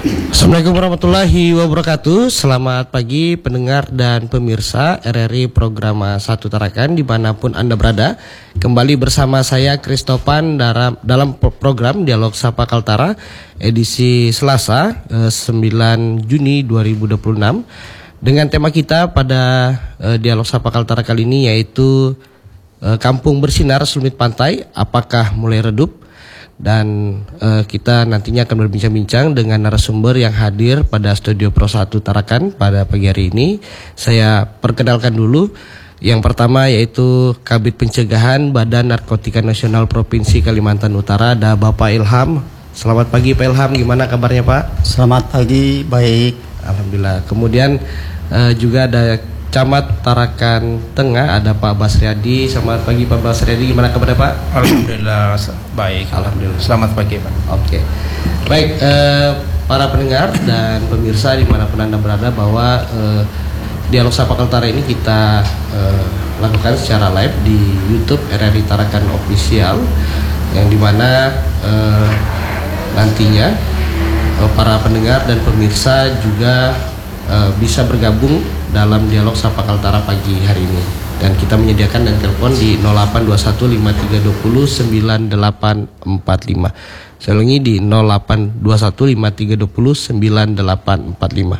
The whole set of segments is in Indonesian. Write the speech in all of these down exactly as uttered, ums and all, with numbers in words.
Assalamualaikum warahmatullahi wabarakatuh. Selamat pagi pendengar dan pemirsa R R I Program Satu Tarakan dimanapun Anda berada. Kembali bersama saya Kristopan dalam, dalam program Dialog Sapa Kaltara edisi Selasa eh, sembilan Juni dua ribu dua puluh enam. Dengan tema kita pada eh, Dialog Sapa Kaltara kali ini yaitu eh, Kampung Bersinar Selumit Pantai, apakah mulai redup? Dan uh, kita nantinya akan berbincang-bincang dengan narasumber yang hadir pada studio Pro satu Tarakan pada pagi hari ini. Saya perkenalkan dulu. Yang pertama yaitu Kabid Pencegahan Badan Narkotika Nasional Provinsi Kalimantan Utara, ada Bapak Ilham. Selamat pagi Pak Ilham, gimana kabarnya Pak? Selamat pagi, baik. Alhamdulillah. Kemudian uh, juga ada Camat Tarakan Tengah, ada Pak Basriadi. Selamat pagi Pak Basriadi, gimana kabarnya Pak? Alhamdulillah baik. Alhamdulillah. Selamat pagi Pak. Oke, baik eh, para pendengar dan pemirsa dimanapun Anda berada, bahwa eh, Dialog Sapa Kaltara ini kita eh, lakukan secara live di YouTube R R I Tarakan Official, yang dimana eh, nantinya eh, para pendengar dan pemirsa juga eh, bisa bergabung dalam Dialog Sapa Kaltara pagi hari ini. Dan kita menyediakan dan telepon di nol delapan dua satu lima tiga dua nol sembilan delapan empat lima. Saya ulangi di nol delapan dua satu lima tiga dua nol sembilan delapan empat lima.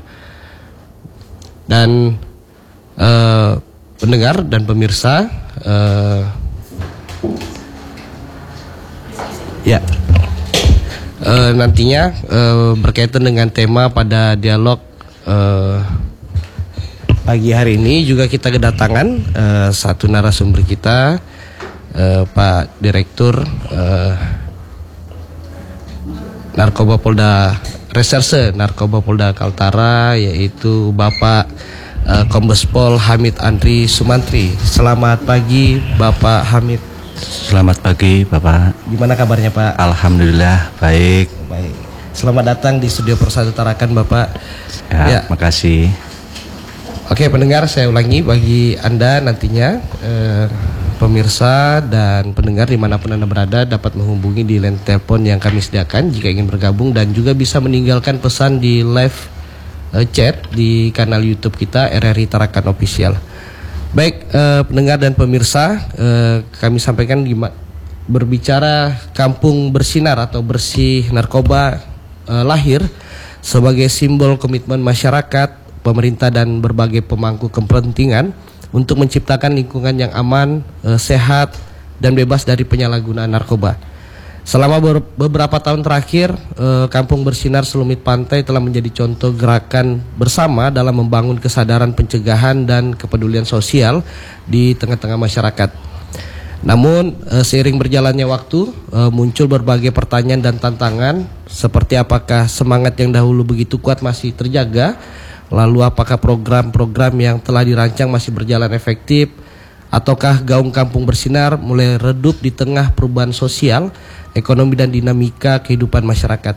Dan eh, pendengar dan pemirsa, eh, ya eh, nantinya eh, berkaitan dengan tema pada dialog eh, pagi hari ini juga kita kedatangan uh, satu narasumber kita, uh, Pak Direktur uh, Narkoba Polda Reserse Narkoba Polda Kaltara, yaitu Bapak uh, Kombes Pol Hamid Andri Sumantri. Selamat pagi Bapak Hamid. Selamat pagi Bapak. Gimana kabarnya Pak? Alhamdulillah baik. Baik. Selamat datang di studio Pro satu Tarakan Bapak. Ya, ya. Makasih. Oke pendengar, saya ulangi bagi Anda nantinya eh, pemirsa dan pendengar dimanapun Anda berada dapat menghubungi di line telepon yang kami sediakan jika ingin bergabung, dan juga bisa meninggalkan pesan di live eh, chat di kanal YouTube kita R R I Tarakan Official. Baik eh, pendengar dan pemirsa, eh, kami sampaikan di berbicara Kampung Bersinar atau Bersih Narkoba eh, lahir sebagai simbol komitmen masyarakat, pemerintah dan berbagai pemangku kepentingan untuk menciptakan lingkungan yang aman, eh, sehat, dan bebas dari penyalahgunaan narkoba. Selama beberapa tahun terakhir, eh, Kampung Bersinar Selumit Pantai telah menjadi contoh gerakan bersama dalam membangun kesadaran pencegahan dan kepedulian sosial di tengah-tengah masyarakat. Namun eh, seiring berjalannya waktu, eh, muncul berbagai pertanyaan dan tantangan, seperti apakah semangat yang dahulu begitu kuat masih terjaga? Lalu apakah program-program yang telah dirancang masih berjalan efektif? Ataukah gaung Kampung Bersinar mulai redup di tengah perubahan sosial, ekonomi, dan dinamika kehidupan masyarakat?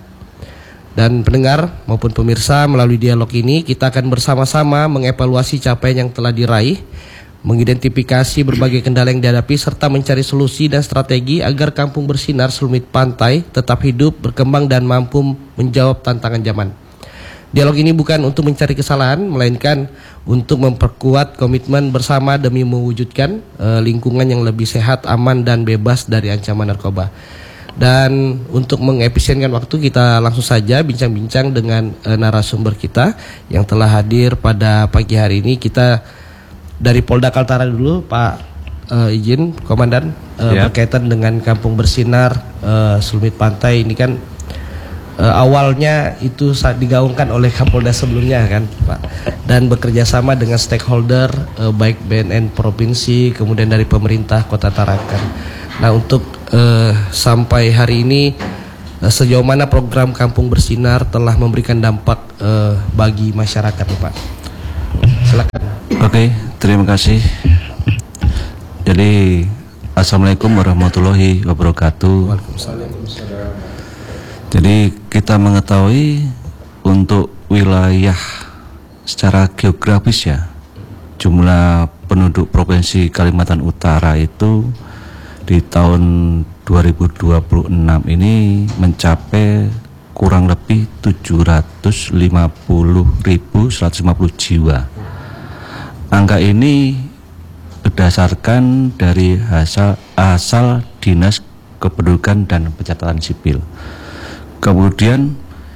Dan pendengar maupun pemirsa, melalui dialog ini kita akan bersama-sama mengevaluasi capaian yang telah diraih, mengidentifikasi berbagai kendala yang dihadapi, serta mencari solusi dan strategi agar Kampung Bersinar Selumit Pantai tetap hidup, berkembang, dan mampu menjawab tantangan zaman. Dialog ini bukan untuk mencari kesalahan, melainkan untuk memperkuat komitmen bersama demi mewujudkan uh, lingkungan yang lebih sehat, aman, dan bebas dari ancaman narkoba. Dan untuk mengefisienkan waktu, kita langsung saja bincang-bincang dengan uh, narasumber kita yang telah hadir pada pagi hari ini. Kita dari Polda Kaltara dulu, Pak uh, izin Komandan, uh, ya. Berkaitan dengan Kampung Bersinar uh, Selumit Pantai ini kan Uh, awalnya itu saat digaungkan oleh Kapolda sebelumnya kan Pak, dan bekerja sama dengan stakeholder uh, baik B N N provinsi, kemudian dari pemerintah Kota Tarakan. Nah untuk uh, sampai hari ini uh, sejauh mana program Kampung Bersinar telah memberikan dampak uh, bagi masyarakat nih Pak? Silakan. Oke, terima kasih. Jadi Assalamualaikum warahmatullahi wabarakatuh. Waalaikumsalam. Jadi kita mengetahui untuk wilayah secara geografis ya, jumlah penduduk Provinsi Kalimantan Utara itu di tahun dua ribu dua puluh enam ini mencapai kurang lebih tujuh ratus lima puluh ribu seratus lima puluh jiwa. Angka ini berdasarkan dari asal, asal Dinas Kependudukan dan Pencatatan Sipil. Kemudian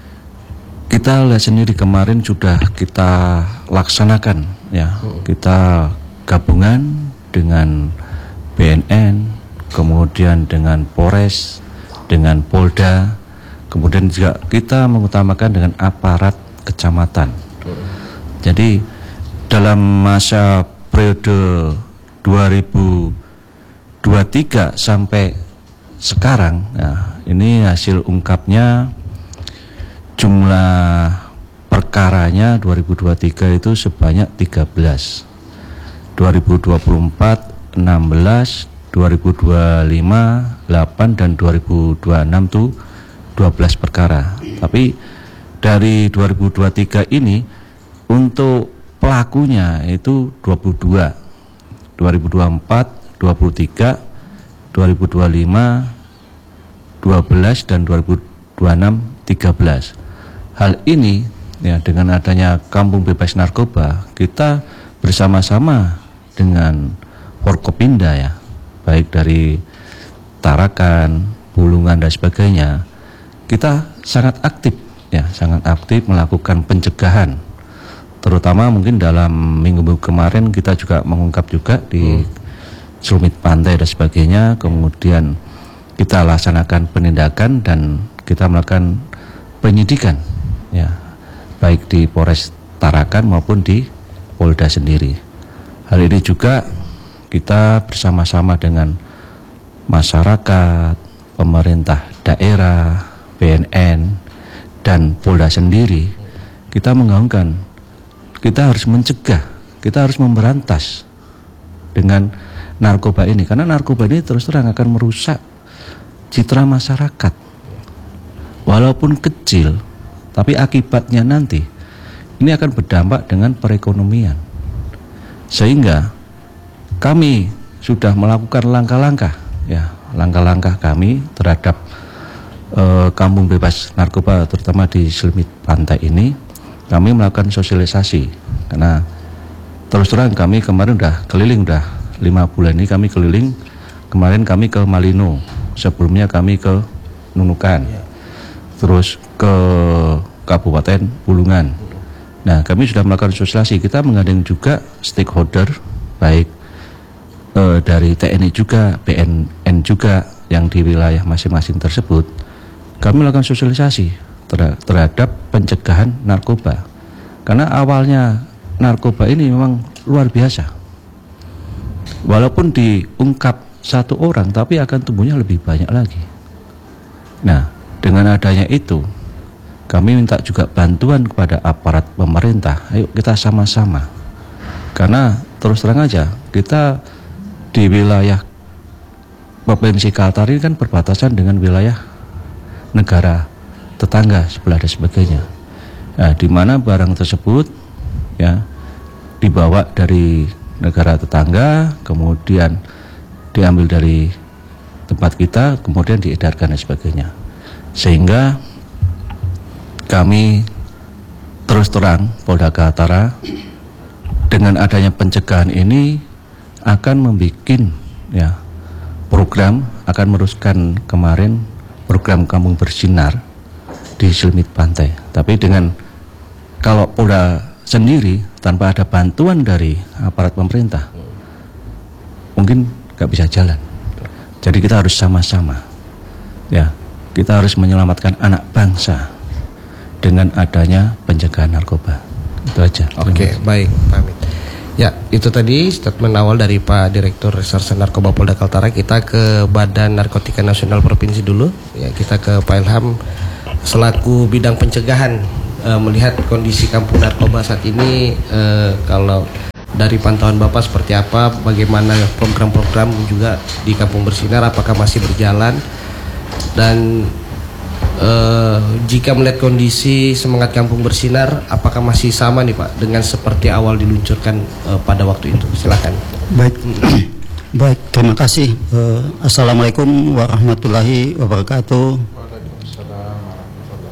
kita lihat sendiri kemarin sudah kita laksanakan ya, kita gabungan dengan B N N, kemudian dengan Polres, dengan Polda, kemudian juga kita mengutamakan dengan aparat kecamatan. Jadi dalam masa periode dua ribu dua puluh tiga sampai sekarang, ya, ini hasil ungkapnya jumlah perkaranya dua ribu dua puluh tiga itu sebanyak tiga belas, dua ribu dua puluh empat enam belas, dua ribu dua puluh lima delapan, dan dua ribu dua puluh enam itu dua belas perkara. Tapi dari dua ribu dua puluh tiga ini untuk pelakunya itu dua puluh dua, dua ribu dua puluh empat dua puluh tiga, dua ribu dua puluh lima dua belas, dan dua ribu dua puluh enam tiga belas. Hal ini ya, dengan adanya Kampung Bebas Narkoba, kita bersama-sama dengan Forkopimda ya, baik dari Tarakan, Bulungan dan sebagainya, kita sangat aktif ya, sangat aktif melakukan pencegahan. Terutama mungkin dalam minggu-minggu kemarin kita juga mengungkap juga di Selumit Pantai dan sebagainya. Kemudian kita laksanakan penindakan dan kita melakukan penyidikan ya, baik di Polres Tarakan maupun di Polda sendiri. Hal ini juga kita bersama-sama dengan masyarakat, pemerintah daerah, B N N, dan Polda sendiri, kita menggaungkan, kita harus mencegah, kita harus memberantas dengan narkoba ini, karena narkoba ini terus terang akan merusak citra masyarakat. Walaupun kecil, tapi akibatnya nanti ini akan berdampak dengan perekonomian. Sehingga kami sudah melakukan langkah-langkah ya, langkah-langkah kami terhadap eh, Kampung Bebas Narkoba, terutama di Selumit Pantai ini. Kami melakukan sosialisasi, karena terus terang kami kemarin udah keliling, udah lima bulan ini kami keliling. Kemarin kami ke Malino, sebelumnya kami ke Nunukan, terus ke Kabupaten Bulungan. Nah, kami sudah melakukan sosialisasi. Kita menggandeng juga stakeholder, baik eh, dari T N I juga, B N N juga, yang di wilayah masing-masing tersebut. Kami melakukan sosialisasi terhadap pencegahan narkoba, karena awalnya narkoba ini memang luar biasa. Walaupun diungkap satu orang, tapi akan tumbuhnya lebih banyak lagi. Nah, dengan adanya itu, kami minta juga bantuan kepada aparat pemerintah. Ayo kita sama-sama, karena terus terang aja kita di wilayah Provinsi Kaltara ini kan berbatasan dengan wilayah negara tetangga sebelah dan sebagainya. Nah, di mana barang tersebut ya dibawa dari negara tetangga, kemudian diambil dari tempat kita, kemudian diedarkan dan sebagainya. Sehingga kami terus terang Polda Kaltara dengan adanya pencegahan ini akan membuat ya program, akan meneruskan kemarin program Kampung Bersinar di Selumit Pantai. Tapi dengan kalau Polda sendiri tanpa ada bantuan dari aparat pemerintah, mungkin nggak bisa jalan. Jadi kita harus sama-sama ya, kita harus menyelamatkan anak bangsa dengan adanya pencegahan narkoba. Itu aja. Oke, baik, pamit. Ya, itu tadi statement awal dari Pak Direktur Reserse Narkoba Polda Kaltara. Kita ke Badan Narkotika Nasional Provinsi dulu. Ya, kita ke Pak Ilham selaku bidang pencegahan, e, melihat kondisi kampung narkoba saat ini, e, kalau dari pantauan Bapak seperti apa, bagaimana program-program juga di Kampung Bersinar, apakah masih berjalan, dan Uh, jika melihat kondisi semangat Kampung Bersinar, apakah masih sama nih Pak dengan seperti awal diluncurkan uh, pada waktu itu? Silakan. Baik, baik. Terima kasih. Uh, Assalamualaikum warahmatullahi wabarakatuh.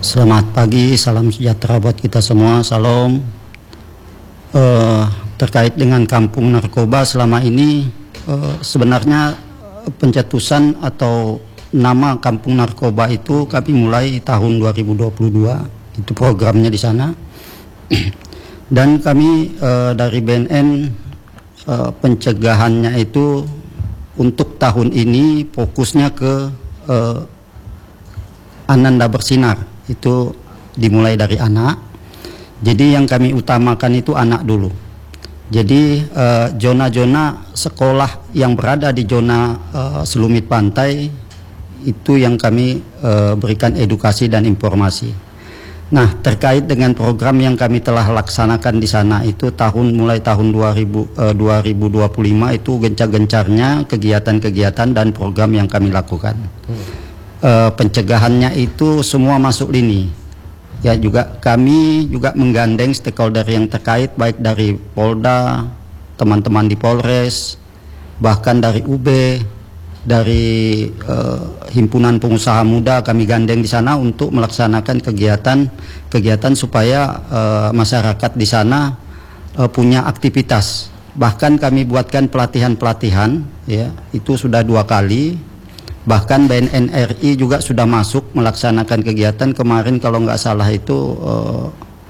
Selamat pagi, salam sejahtera buat kita semua, salam. Uh, terkait dengan kampung narkoba selama ini, uh, sebenarnya pencetusan atau nama kampung narkoba itu kami mulai tahun dua ribu dua puluh dua, itu programnya di sana. Dan kami uh, dari B N N uh, pencegahannya itu untuk tahun ini fokusnya ke uh, Ananda Bersinar. Itu dimulai dari anak. Jadi yang kami utamakan itu anak dulu. Jadi uh, zona-zona sekolah yang berada di zona uh, selumit pantai itu yang kami uh, berikan edukasi dan informasi. Nah, terkait dengan program yang kami telah laksanakan di sana itu tahun mulai tahun dua ribu, uh, dua ribu dua puluh lima itu gencar-gencarnya kegiatan-kegiatan dan program yang kami lakukan. Hmm. Uh, pencegahannya itu semua masuk lini. Ya, juga kami juga menggandeng stakeholder yang terkait baik dari Polda, teman-teman di Polres, bahkan dari U B, dari uh, himpunan pengusaha muda kami gandeng di sana untuk melaksanakan kegiatan-kegiatan supaya uh, masyarakat di sana uh, punya aktivitas. Bahkan kami buatkan pelatihan-pelatihan, ya, itu sudah dua kali. Bahkan B N N R I juga sudah masuk melaksanakan kegiatan kemarin kalau nggak salah itu uh,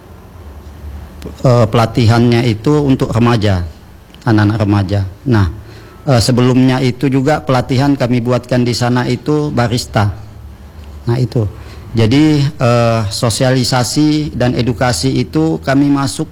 uh, pelatihannya itu untuk remaja, anak-anak remaja. Nah, uh, sebelumnya itu juga pelatihan kami buatkan di sana itu barista. Nah itu, jadi uh, sosialisasi dan edukasi itu kami masuk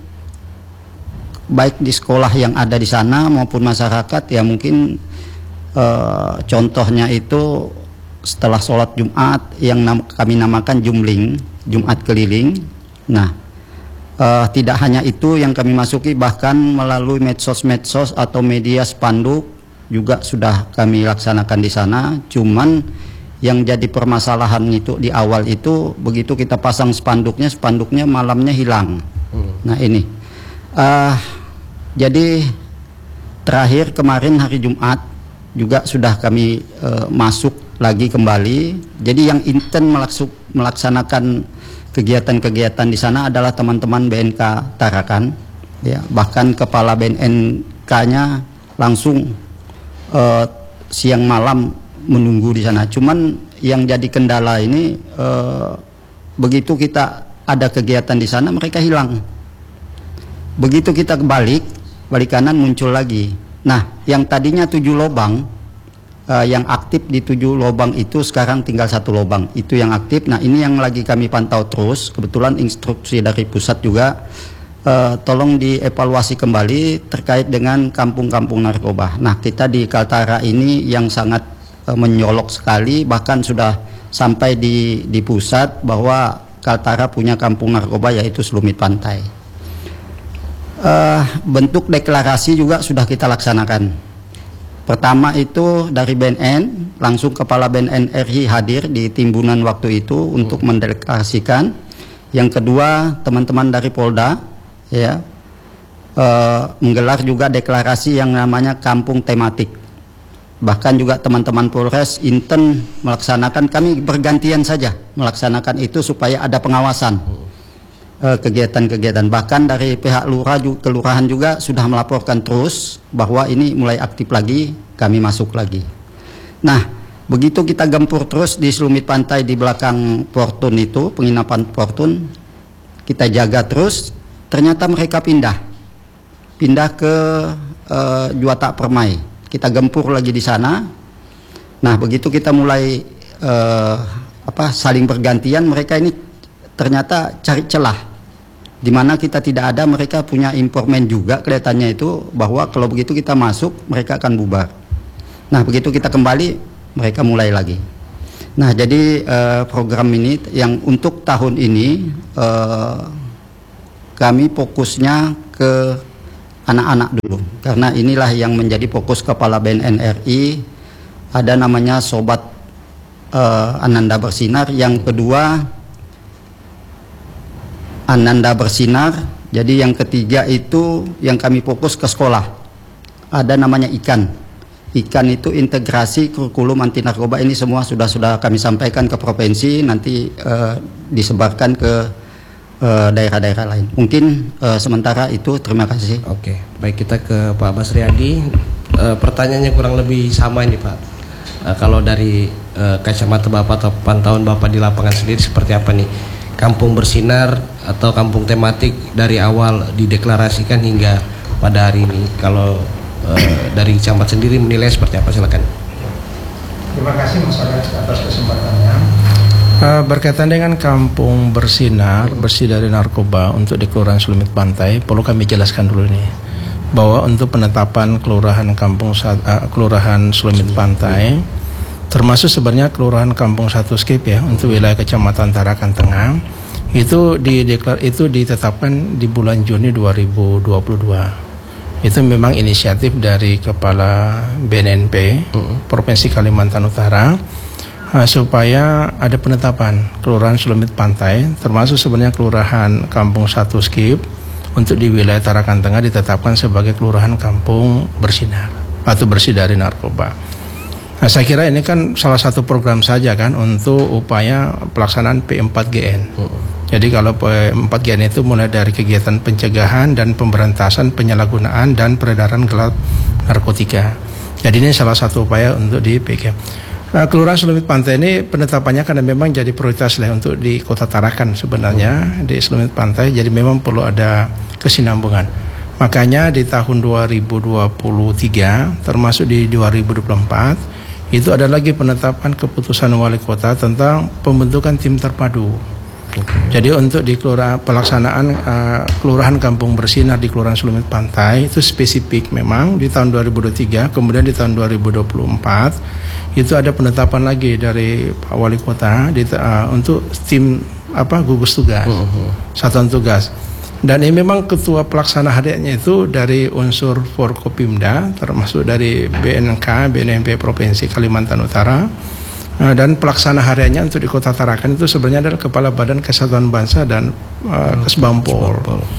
baik di sekolah yang ada di sana maupun masyarakat, ya mungkin. Uh, contohnya itu setelah sholat Jumat yang nam kami namakan jumling, Jumat keliling. Nah, uh, tidak hanya itu yang kami masuki, bahkan melalui medsos-medsos atau media spanduk juga sudah kami laksanakan di sana. Cuman yang jadi permasalahan itu di awal itu begitu kita pasang spanduknya, spanduknya malamnya hilang. Hmm. Nah ini, uh, jadi terakhir kemarin hari Jumat juga sudah kami uh, masuk lagi kembali. Jadi yang intent melaksanakan kegiatan-kegiatan di sana adalah teman-teman B N K Tarakan, ya, bahkan kepala B N N K-nya langsung uh, siang malam menunggu di sana. Cuman yang jadi kendala ini uh, begitu kita ada kegiatan di sana mereka hilang. Begitu kita balik, balik kanan muncul lagi. Nah, yang tadinya tujuh lobang, uh, yang aktif di tujuh lobang itu sekarang tinggal satu lobang, itu yang aktif. Nah, ini yang lagi kami pantau terus. Kebetulan instruksi dari pusat juga, uh, tolong dievaluasi kembali terkait dengan kampung-kampung narkoba. Nah, kita di Kaltara ini yang sangat uh, menyolok sekali, bahkan sudah sampai di, di pusat bahwa Kaltara punya kampung narkoba yaitu Selumit Pantai. Uh, bentuk deklarasi juga sudah kita laksanakan. Pertama itu dari B N N, langsung Kepala B N N R I hadir di timbunan waktu itu hmm. untuk mendeklarasikan. Yang kedua teman-teman dari Polda, ya, uh, menggelar juga deklarasi yang namanya kampung tematik. Bahkan juga teman-teman Polres inten melaksanakan, kami bergantian saja melaksanakan itu supaya ada pengawasan. Hmm. kegiatan-kegiatan. Bahkan dari pihak lurah juga, kelurahan juga sudah melaporkan terus bahwa ini mulai aktif lagi, kami masuk lagi. Nah, begitu kita gempur terus di Selumit Pantai di belakang Fortun itu, penginapan Fortun, kita jaga terus, ternyata mereka pindah. Pindah ke uh, Juata Permai. Kita gempur lagi di sana. Nah, begitu kita mulai uh, apa saling bergantian, mereka ini ternyata cari celah. Di mana kita tidak ada, mereka punya informan juga kelihatannya itu bahwa kalau begitu kita masuk mereka akan bubar. Nah, begitu kita kembali mereka mulai lagi. Nah, jadi eh, program ini yang untuk tahun ini eh, kami fokusnya ke anak-anak dulu, karena inilah yang menjadi fokus Kepala B N N R I. Ada namanya Sobat eh, Ananda Bersinar. Yang kedua Ananda Bersinar. Jadi yang ketiga itu yang kami fokus ke sekolah. Ada namanya ikan. ikan itu integrasi kurikulum anti narkoba ini semua sudah sudah kami sampaikan ke provinsi, nanti uh, disebarkan ke uh, daerah-daerah lain. Mungkin uh, sementara itu, terima kasih. Oke, baik, kita ke Pak Basriadi. Uh, pertanyaannya kurang lebih sama ini Pak. Uh, kalau dari uh, kacamata Bapak atau pantauan Bapak di lapangan sendiri seperti apa nih? Kampung bersinar atau kampung tematik dari awal dideklarasikan hingga pada hari ini, kalau uh, dari camat sendiri menilai seperti apa, silakan. Terima kasih Mas Alex atas kesempatannya. Uh, berkaitan dengan kampung bersinar, bersih dari narkoba untuk di Kelurahan Selumit Pantai, perlu kami jelaskan dulu nih bahwa untuk penetapan kelurahan kampung uh, Kelurahan Selumit Pantai, termasuk sebenarnya Kelurahan Kampung Satu Skip ya untuk wilayah Kecamatan Tarakan Tengah, itu dideklar itu ditetapkan di bulan Juni dua ribu dua puluh dua. Itu memang inisiatif dari Kepala B N N P uh-huh. Provinsi Kalimantan Utara uh, supaya ada penetapan Kelurahan Selumit Pantai, termasuk sebenarnya Kelurahan Kampung Satu Skip untuk di wilayah Tarakan Tengah ditetapkan sebagai Kelurahan Kampung Bersinar atau bersih dari narkoba. Nah, saya kira ini kan salah satu program saja kan untuk upaya pelaksanaan P empat G N. Uh-huh. Jadi kalau P empat G N itu mulai dari kegiatan pencegahan dan pemberantasan penyalahgunaan dan peredaran gelap narkotika. Jadi ini salah satu upaya untuk di P G N. Nah, Kelurahan Selumit Pantai ini penetapannya karena memang jadi prioritas lah untuk di Kota Tarakan sebenarnya, uh-huh. di Selumit Pantai. Jadi memang perlu ada kesinambungan. Makanya di tahun dua ribu dua puluh tiga termasuk di dua ribu dua puluh empat itu ada lagi penetapan keputusan wali kota tentang pembentukan tim terpadu. Okay. Jadi untuk di kelurahan pelaksanaan uh, Kelurahan Kampung Bersinar di Kelurahan Selumit Pantai itu spesifik memang di tahun dua ribu dua puluh tiga, kemudian di tahun dua ribu dua puluh empat itu ada penetapan lagi dari Pak Wali Kota di, uh, untuk tim apa gugus tugas, uh-huh. satuan tugas. Dan ini memang ketua pelaksana hariannya itu dari unsur Forkopimda, termasuk dari B N K, B N N P Provinsi Kalimantan Utara. Dan pelaksana hariannya untuk di Kota Tarakan itu sebenarnya adalah Kepala Badan Kesatuan Bangsa dan uh, Kesbangpol.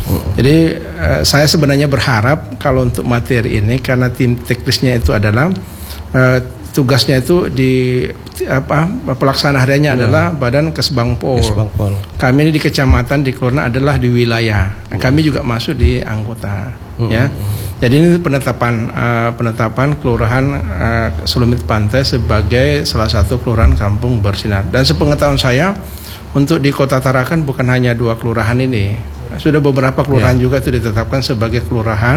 Jadi uh, saya sebenarnya berharap kalau untuk materi ini, karena tim teknisnya itu adalah uh, tugasnya itu di apa pelaksana hariannya hmm. adalah Badan Kesbangpol. Kesbangpol. Kami ini di kecamatan di kelurahan adalah di wilayah. Hmm. Kami juga masuk di anggota. Hmm. Ya. Jadi ini penetapan uh, penetapan Kelurahan uh, Selumit Pantai sebagai salah satu kelurahan kampung bersinar. Dan sepengetahuan saya untuk di Kota Tarakan bukan hanya dua kelurahan ini. Sudah beberapa kelurahan ya. juga itu ditetapkan sebagai kelurahan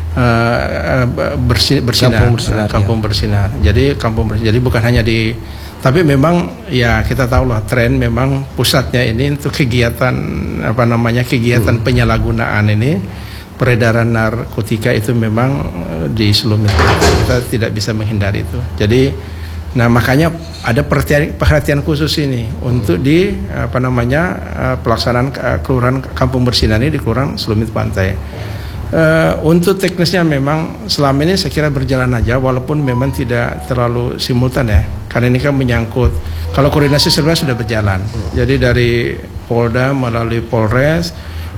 uh, bersi, bersinar, kampung bersinar. Kampung ya. bersinar. Jadi kampung bersinar. Jadi bukan hanya di, tapi memang ya kita tahu lah tren memang pusatnya ini untuk kegiatan apa namanya kegiatan hmm. penyalahgunaan ini, peredaran narkotika itu memang uh, di Selumit. Kita tidak bisa menghindari itu. Jadi nah makanya ada perhatian, perhatian khusus ini untuk di apa namanya uh, pelaksanaan uh, kelurahan kampung bersinar ini di Kelurahan Selumit Pantai. Uh, untuk teknisnya memang selama ini saya kira berjalan aja, walaupun memang tidak terlalu simultan ya, karena ini kan menyangkut kalau koordinasi sebenarnya sudah berjalan. Jadi dari Polda melalui Polres,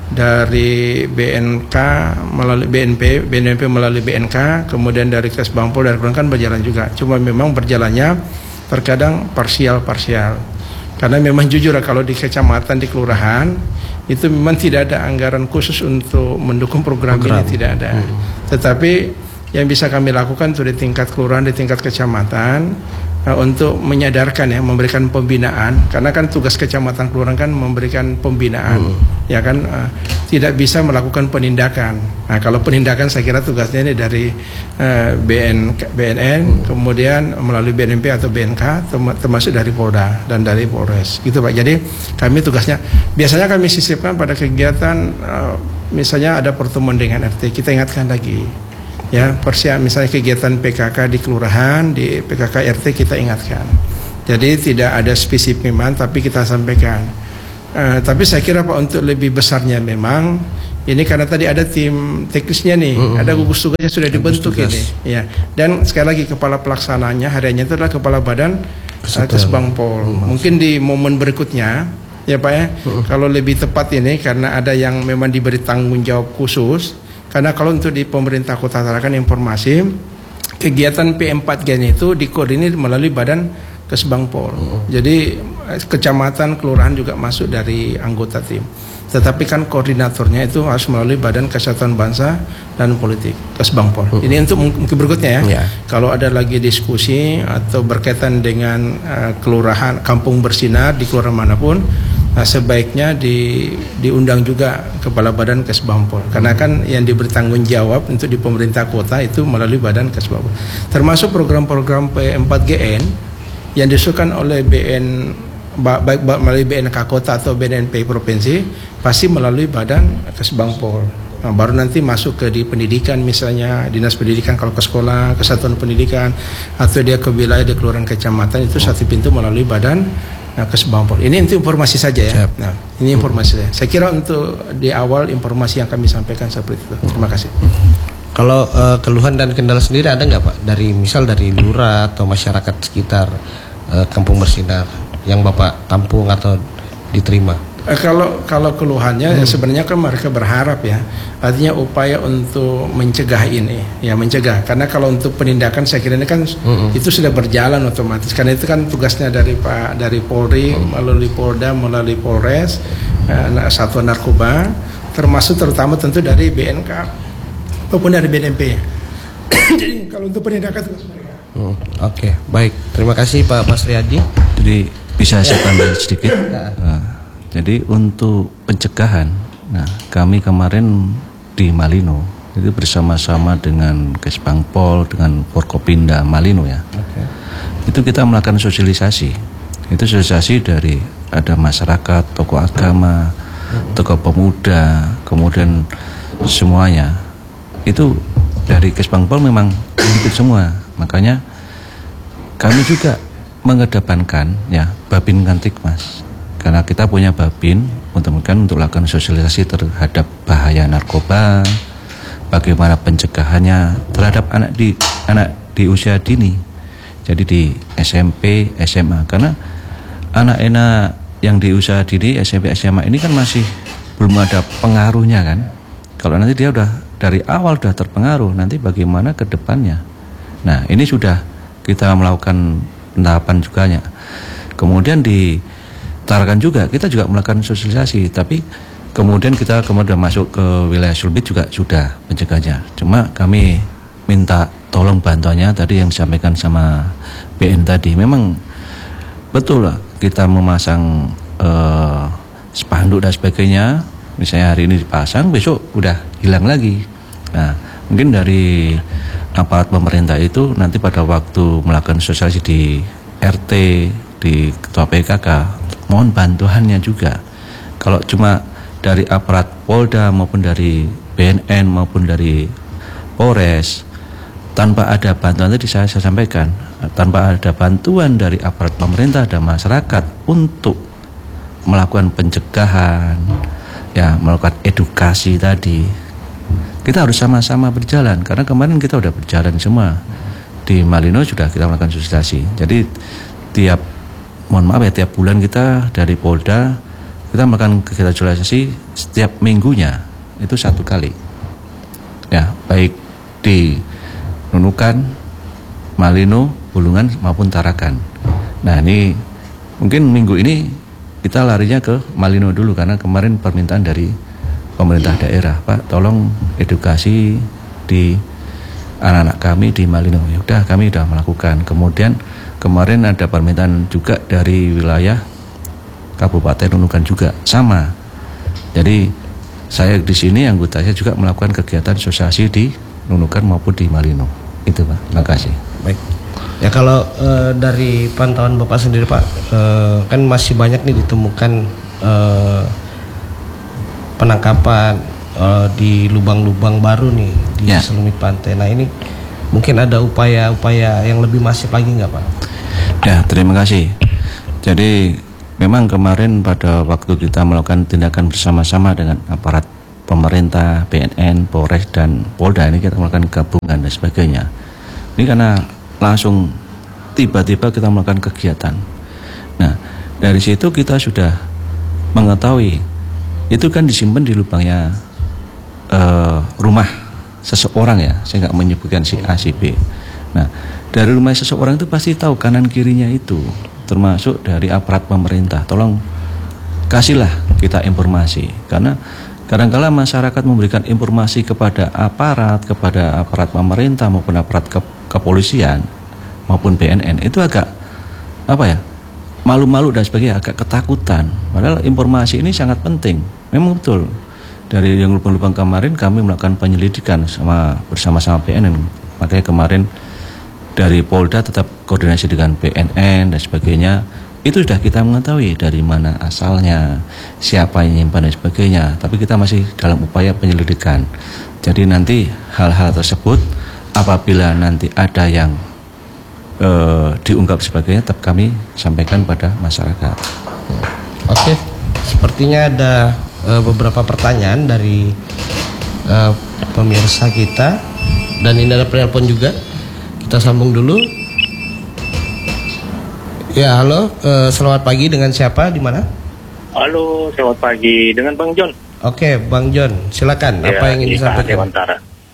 dari B N K melalui B N P, B N P melalui B N K, kemudian dari Kesbangpol dari Kelurahan kan berjalan juga. Cuma memang berjalannya terkadang parsial-parsial. Karena memang jujur kalau di kecamatan, di kelurahan itu memang tidak ada anggaran khusus untuk mendukung program, program. ini, tidak ada. Hmm. Tetapi yang bisa kami lakukan itu di tingkat kelurahan, di tingkat kecamatan, uh, untuk menyadarkan ya, memberikan pembinaan, karena kan tugas kecamatan kelurahan kan memberikan pembinaan, hmm. ya kan, uh, tidak bisa melakukan penindakan. Nah kalau penindakan saya kira tugasnya ini dari uh, B N B N N, hmm. kemudian melalui B N P atau B N K, termasuk dari Polda dan dari Polres, gitu Pak. Jadi kami tugasnya biasanya kami sisipkan pada kegiatan, uh, misalnya ada pertemuan dengan R T, kita ingatkan lagi. Ya, persiap misalnya kegiatan P K K di kelurahan, di P K K R T kita ingatkan. Jadi tidak ada spesifik memang, tapi kita sampaikan. Uh, tapi saya kira Pak untuk lebih besarnya memang ini karena tadi ada tim teknisnya nih, mm-hmm. ada gugus tugasnya sudah dibentuk ini. Ya, dan sekali lagi kepala pelaksananya hariannya itu adalah Kepala Badan uh, Kesbangpol. Mm-hmm. Mungkin di momen berikutnya ya Pak ya, mm-hmm. kalau lebih tepat ini karena ada yang memang diberi tanggung jawab khusus. Karena kalau untuk di pemerintah Kota Tarakan informasi, kegiatan P empat G itu dikoordinir melalui Badan Kesbangpol. Hmm. Jadi kecamatan, kelurahan juga masuk dari anggota tim. Tetapi kan koordinatornya itu harus melalui Badan Kesatuan Bangsa dan Politik Kesbangpol. Hmm. Ini untuk mungkin berikutnya ya. Yeah. Kalau ada lagi diskusi atau berkaitan dengan uh, kelurahan Kampung Bersinar di kelurahan manapun, nah, sebaiknya di, diundang juga Kepala Badan Kesbangpol. Karena kan yang diberi tanggung jawab untuk di pemerintah kota itu melalui Badan Kesbangpol. Termasuk program-program P empat G N yang disusun oleh B N baik melalui B N K kota atau B N P provinsi, pasti melalui Badan Kesbangpol. Nah, baru nanti masuk ke di pendidikan, misalnya dinas pendidikan kalau ke sekolah, kesatuan pendidikan, atau dia ke wilayah di kelurahan kecamatan, itu satu pintu melalui Badan Nah, Kesbangpol. Ini untuk informasi saja ya. Siap. Nah, ini informasi saya. Saya kira untuk di awal informasi yang kami sampaikan seperti itu. Terima kasih. Kalau uh, keluhan dan kendala sendiri ada nggak Pak? Dari misal dari lurah atau masyarakat sekitar uh, Kampung Bersinar yang Bapak tampung atau diterima? Eh, kalau kalau keluhannya hmm. ya sebenarnya kan mereka berharap ya, artinya upaya untuk mencegah ini, ya mencegah. Karena kalau untuk penindakan saya kira ini kan hmm. itu sudah berjalan otomatis. Karena itu kan tugasnya dari Pak dari Polri hmm. melalui Polda, melalui Polres, eh, Satuan Narkoba, termasuk terutama tentu dari B N K maupun dari B N P. Jadi kalau untuk penindakan tugas mereka. Hmm. Oke, okay. Baik. Terima kasih Pak Mas Riyadi. Jadi bisa saya tambah sedikit. Nah. Jadi untuk pencegahan, nah kami kemarin di Malino itu bersama-sama dengan Kesbangpol, dengan Forkopimda Malino ya. Okay. Itu kita melakukan sosialisasi. Itu sosialisasi dari ada masyarakat, tokoh agama, tokoh pemuda, kemudian semuanya. Itu dari Kesbangpol memang ikut semua. Makanya kami juga mengedepankan ya Babin Kantipmas. Karena kita punya Babin untuk untuk melakukan sosialisasi terhadap bahaya narkoba, bagaimana pencegahannya terhadap anak di anak di usia dini. Jadi di S M P, S M A, karena anak-anak yang di usia dini S M P, S M A ini kan masih belum ada pengaruhnya kan. Kalau nanti dia udah dari awal sudah terpengaruh, nanti bagaimana ke depannya. Nah, ini sudah kita melakukan penerapan juga ya. Kemudian di Tarakan juga kita juga melakukan sosialisasi, tapi kemudian kita kemudian masuk ke wilayah Sulbit juga sudah pencegahannya. Cuma kami minta tolong bantuannya tadi yang disampaikan sama B N tadi. Memang betul lah kita memasang uh, spanduk dan sebagainya. Misalnya hari ini dipasang, besok udah hilang lagi. Nah, mungkin dari aparat pemerintah itu nanti pada waktu melakukan sosialisasi di R T, di Ketua P K K, mohon bantuannya juga. Kalau cuma dari aparat Polda maupun dari B N N maupun dari Polres, tanpa ada bantuan tadi saya, saya sampaikan, tanpa ada bantuan dari aparat pemerintah dan masyarakat untuk melakukan pencegahan, ya melakukan edukasi tadi, kita harus sama-sama berjalan. Karena kemarin kita udah berjalan semua di Malino, sudah kita melakukan sosialisasi. Jadi tiap mohon maaf ya tiap bulan kita dari Polda kita melakukan kegiatan sosialisasi setiap minggunya itu satu kali ya, baik di Nunukan, Malino, Bulungan maupun Tarakan. Nah ini mungkin minggu ini kita larinya ke Malino dulu karena kemarin permintaan dari pemerintah daerah, Pak tolong edukasi di anak-anak kami di Malino. Ya udah kami sudah melakukan. Kemudian kemarin ada permintaan juga dari wilayah Kabupaten Nunukan juga sama. Jadi saya di sini anggota saya juga melakukan kegiatan sosialisasi di Nunukan maupun di Malino. Itu Pak. Terima kasih. Baik. Ya kalau e, dari pantauan Bapak sendiri Pak, e, kan masih banyak nih ditemukan e, penangkapan e, di lubang-lubang baru nih di ya. Selumit Pantai. Nah ini mungkin ada upaya-upaya yang lebih masif lagi nggak Pak? Ya, terima kasih. Jadi memang kemarin pada waktu kita melakukan tindakan bersama-sama dengan aparat pemerintah, B N N, Polres dan Polda, ini kita melakukan gabungan dan sebagainya. Ini karena langsung tiba-tiba kita melakukan kegiatan. Nah, dari situ kita sudah mengetahui itu kan disimpan di lubangnya uh, rumah seseorang ya, saya nggak menyebutkan si A, si B. Nah, dari rumah seseorang itu pasti tahu kanan kirinya itu, termasuk dari aparat pemerintah. Tolong kasihlah kita informasi, karena kadang-kala masyarakat memberikan informasi kepada aparat, kepada aparat pemerintah maupun aparat ke, kepolisian maupun B N N itu agak apa ya, malu-malu dan sebagainya, agak ketakutan. Padahal informasi ini sangat penting. Memang betul. Dari yang lubang-lubang kemarin kami melakukan penyelidikan sama bersama-sama B N N. Makanya kemarin dari Polda tetap koordinasi dengan B N N dan sebagainya. Itu sudah kita mengetahui dari mana asalnya, siapa yang nyimpan dan sebagainya. Tapi kita masih dalam upaya penyelidikan. Jadi nanti hal-hal tersebut apabila nanti ada yang uh, diungkap sebagainya, tetap kami sampaikan pada masyarakat. Oke, sepertinya ada uh, beberapa pertanyaan dari uh, pemirsa kita, dan ini ada penelpon juga. Kita sambung dulu. Ya, halo, uh, selamat pagi, dengan siapa, di mana? Halo, selamat pagi, dengan Bang John. Oke, Bang John, silakan. Ya, apa yang ingin disampaikan? Dewantara.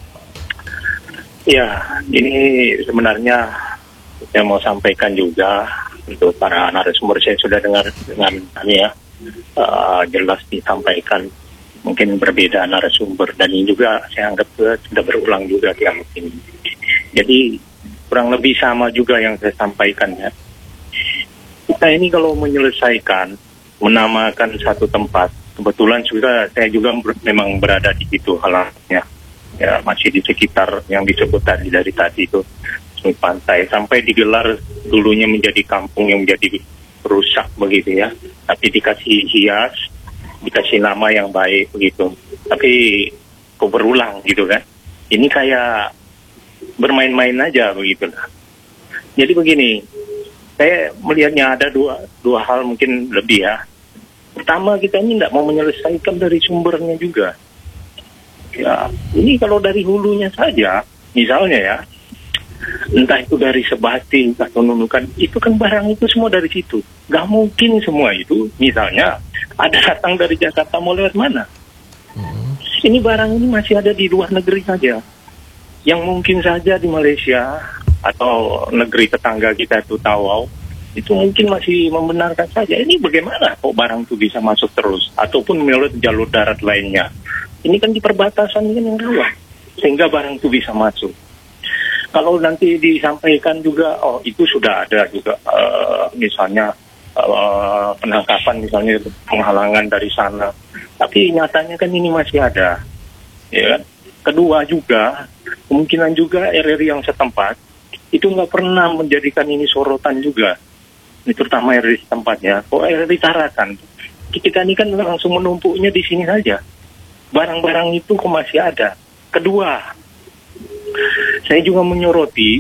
Ya, ini sebenarnya saya mau sampaikan juga untuk para narasumber. Saya sudah dengar dengan ini ya, uh, jelas disampaikan. Mungkin berbeda narasumber, dan ini juga saya anggap sudah berulang juga yang ini. Jadi kurang lebih sama juga yang saya sampaikan ya. Kita ini kalau menyelesaikan, menamakan satu tempat, kebetulan juga saya juga ber, memang berada di situ halamnya, ya masih di sekitar yang disebut tadi dari tadi itu Sumit Pantai, sampai digelar dulunya menjadi kampung yang menjadi rusak begitu ya, tapi dikasih hias, dikasih nama yang baik begitu, tapi kok berulang gitu kan? Ini kayak bermain-main aja begitu lah. Jadi begini. Saya melihatnya ada dua dua hal mungkin lebih ya. Pertama, kita ini tidak mau menyelesaikan dari sumbernya juga. Ya, ini kalau dari hulunya saja, misalnya ya, entah itu dari Sebati atau Nunukan, itu kan barang itu semua dari situ. Gak mungkin semua itu, misalnya ada datang dari Jakarta mau lewat mana? Ini barang ini masih ada di luar negeri saja. Yang mungkin saja di Malaysia atau negeri tetangga kita itu Tawau, itu mungkin masih membenarkan saja. Ini bagaimana kok barang itu bisa masuk terus, ataupun melalui jalur darat lainnya. Ini kan di perbatasan ini kan yang rawan, sehingga barang itu bisa masuk. Kalau nanti disampaikan juga, oh itu sudah ada juga, uh, misalnya uh, penangkapan, misalnya penghalangan dari sana. Tapi nyatanya kan ini masih ada. Ya. Kedua juga, kemungkinan juga R R I yang setempat itu nggak pernah menjadikan ini sorotan juga, ini terutama R R I tempatnya. Kok R R I Tarakan, kita ini kan langsung menumpuknya di sini saja. Barang-barang itu kok masih ada. Kedua, saya juga menyoroti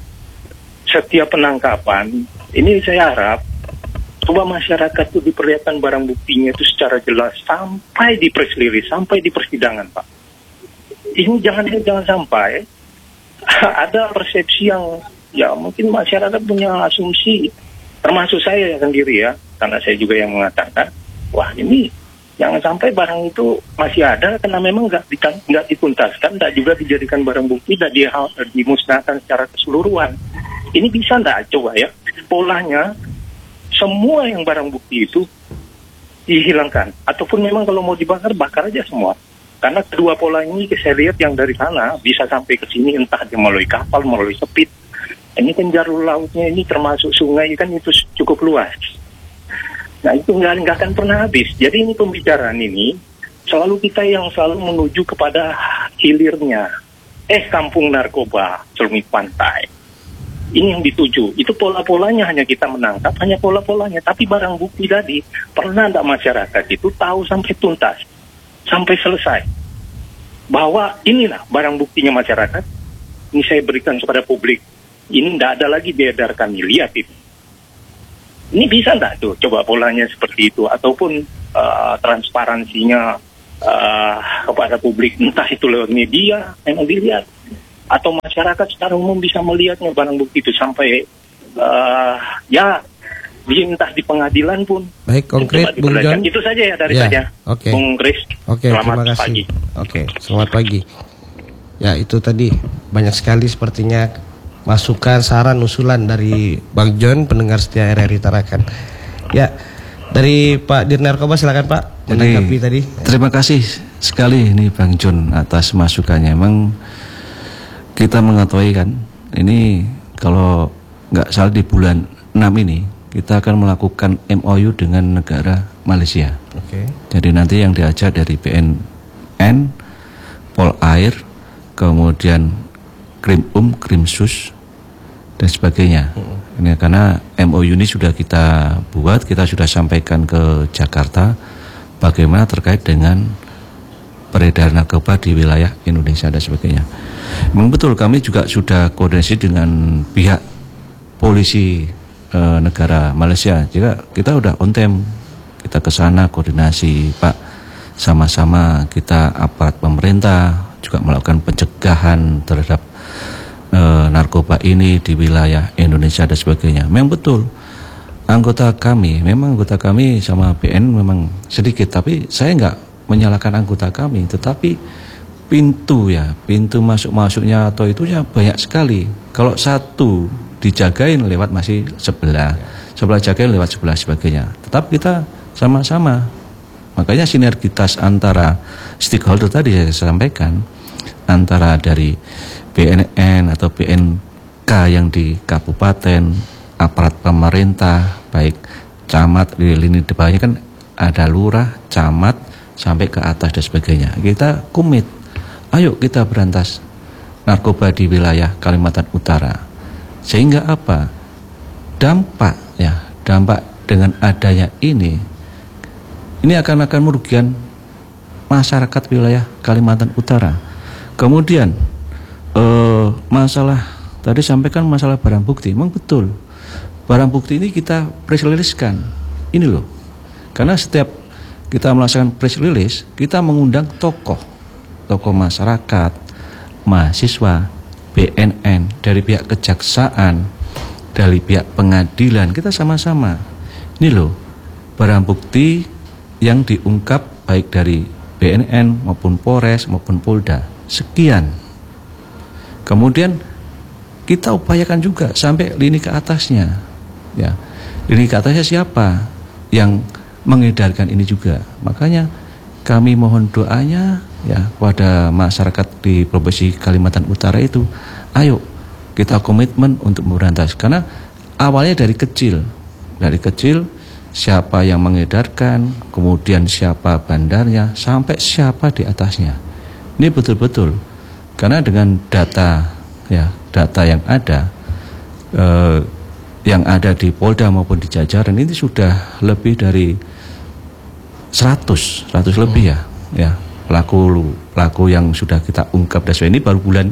setiap penangkapan. Ini saya harap coba masyarakat itu diperlihatkan barang buktinya itu secara jelas sampai di press release, sampai di persidangan, Pak. Ini jangan jangan sampai ada persepsi yang ya mungkin masyarakat punya asumsi, termasuk saya sendiri ya, karena saya juga yang mengatakan, wah ini jangan sampai barang itu masih ada karena memang nggak nggak dituntaskan, nggak juga dijadikan barang bukti, nggak di, dimusnahkan secara keseluruhan. Ini bisa nggak coba ya polanya, semua yang barang bukti itu dihilangkan, ataupun memang kalau mau dibakar, bakar aja semua. Karena kedua pola ini saya lihat yang dari sana bisa sampai ke sini, entah dia melalui kapal, melalui sepit. Ini kan jalur lautnya ini termasuk sungai kan itu cukup luas. Nah itu nggak nggak akan pernah habis. Jadi ini pembicaraan ini selalu kita yang selalu menuju kepada hilirnya. Eh kampung narkoba, Sumit Pantai. Ini yang dituju. Itu pola-polanya hanya kita menangkap, hanya pola-polanya. Tapi barang bukti tadi, pernah tidak masyarakat itu tahu sampai tuntas, sampai selesai, bahwa inilah barang buktinya masyarakat. Ini saya berikan kepada publik. Ini tidak ada lagi diedarkan, lihat itu. Ini bisa tidak tuh coba polanya seperti itu, ataupun uh, transparansinya uh, kepada publik, entah itu lewat media memang dilihat, atau masyarakat secara umum bisa melihatnya barang bukti itu sampai uh, ya di entah di pengadilan pun. Baik, konkret Bung John. Itu saja ya dari ya, saya. Oke. Okay. Bung Kris. Oke, okay, terima kasih. Pagi. Oke, okay, selamat pagi. Ya, itu tadi banyak sekali sepertinya masukan, saran, usulan dari Bang John, pendengar setia R R I Tarakan. Ya, dari Pak Dir Narkoba silakan Pak menanggapi tadi. Terima kasih sekali nih Bang John atas masukannya. Emang kita mengetahui kan, ini kalau nggak salah di bulan enam ini kita akan melakukan M O U dengan negara Malaysia. Oke. Jadi nanti yang diajak dari B N N, Polair, kemudian Krimum, Krimsus dan sebagainya. Hmm. Ini karena M O U ini sudah kita buat, kita sudah sampaikan ke Jakarta bagaimana terkait dengan peredaran narkoba di wilayah Indonesia dan sebagainya. Memang betul kami juga sudah koordinasi dengan pihak polisi e, negara Malaysia. Jika kita udah on time, kita ke sana koordinasi Pak, sama-sama kita aparat pemerintah juga melakukan pencegahan terhadap e, narkoba ini di wilayah Indonesia dan sebagainya. Memang betul anggota kami, memang anggota kami sama B N memang sedikit, tapi saya nggak menyalahkan anggota kami, tetapi pintu ya, pintu masuk-masuknya atau itu ya banyak sekali. Kalau satu dijagain lewat masih sebelah, sebelah jagain lewat sebelah sebagainya. Tetap kita sama-sama. Makanya sinergitas antara stakeholder tadi saya sampaikan, antara dari B N N atau B N K yang di kabupaten, aparat pemerintah, baik camat di lini depannya kan ada lurah, camat sampai ke atas dan sebagainya. Kita komit, ayo kita berantas narkoba di wilayah Kalimantan Utara. Sehingga apa? Dampak ya, dampak dengan adanya ini ini akan akan merugikan masyarakat wilayah Kalimantan Utara. Kemudian eh, masalah tadi sampaikan masalah barang bukti, memang betul. Barang bukti ini kita press release-kan. Ini loh. Karena setiap kita melaksanakan press release, kita mengundang tokoh, tokoh masyarakat, mahasiswa, B N N, dari pihak kejaksaan, dari pihak pengadilan, kita sama-sama. Ini loh, barang bukti yang diungkap baik dari B N N maupun Polres maupun Polda, sekian. Kemudian kita upayakan juga sampai lini ke atasnya. Ya, lini ke atasnya siapa yang mengedarkan ini juga. Makanya kami mohon doanya ya pada masyarakat di Provinsi Kalimantan Utara itu, ayo kita komitmen untuk memberantas. Karena awalnya dari kecil, dari kecil siapa yang mengedarkan, kemudian siapa bandarnya, sampai siapa di atasnya. Ini betul-betul karena dengan data ya data yang ada eh, yang ada di Polda maupun di jajaran ini sudah lebih dari seratus lebih ya ya pelaku pelaku yang sudah kita ungkap dan sebagainya. Ini baru bulan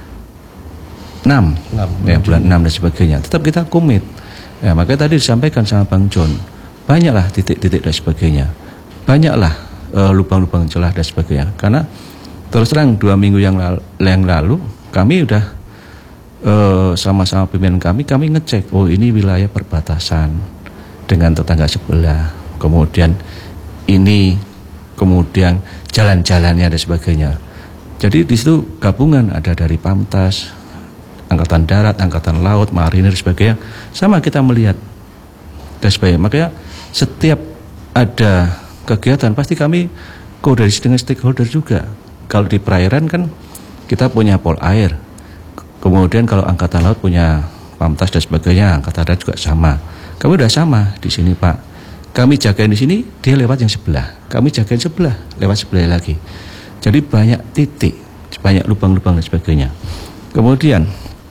enam, enam ya bulan enam dan sebagainya. Tetap kita komit ya, makanya tadi disampaikan sama Bang John, banyaklah titik-titik dan sebagainya, banyaklah uh, lubang-lubang celah dan sebagainya. Karena terus terang dua minggu yang lalu, yang lalu kami udah uh, sama-sama pimpinan kami kami ngecek, oh ini wilayah perbatasan dengan tetangga sebelah, kemudian ini kemudian jalan-jalannya dan sebagainya. Jadi di situ gabungan ada dari Pamtas, Angkatan Darat, Angkatan Laut, Marinir sebagainya. Sama kita melihat dan sebagainya. Makanya setiap ada kegiatan pasti kami koordinasi dengan stakeholder juga. Kalau di perairan kan kita punya Polair. Kemudian kalau Angkatan Laut punya Pamtas dan sebagainya, Angkatan Darat juga sama. Kami udah sama di sini Pak. Kami jagain di sini, dia lewat yang sebelah. Kami jagain sebelah, lewat sebelah lagi. Jadi banyak titik, banyak lubang-lubang dan sebagainya. Kemudian